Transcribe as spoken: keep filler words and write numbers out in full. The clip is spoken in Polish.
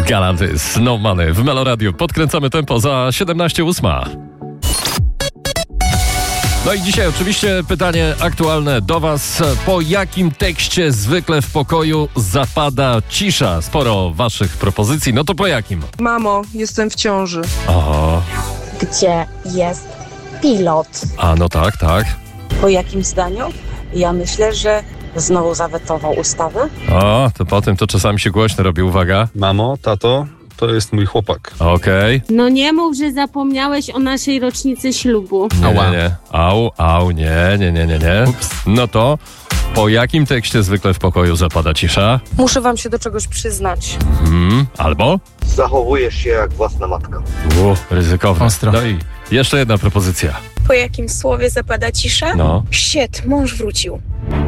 Galantis, No Money w Meloradiu. Podkręcamy tempo za siedemnaście ósma. No i dzisiaj oczywiście pytanie aktualne do Was. Po jakim tekście zwykle w pokoju zapada cisza? Sporo Waszych propozycji, no to po jakim? Mamo, jestem w ciąży. Oho. Gdzie jest pilot? A no tak, tak. Po jakim zdaniu? Ja myślę, że znowu zawetował ustawę. O, to po tym to czasami się głośno robi, uwaga. Mamo, tato, to jest mój chłopak. Okej. No nie mów, że zapomniałeś o naszej rocznicy ślubu. Nie, nie, nie. Au, au, nie, nie, nie, nie, nie. No to po jakim tekście zwykle w pokoju zapada cisza? Muszę wam się do czegoś przyznać. Hmm, albo? Zachowujesz się jak własna matka. U, ryzykowne. Ostro. No i jeszcze jedna propozycja. Po jakim słowie zapada cisza? No. Shit, mąż wrócił.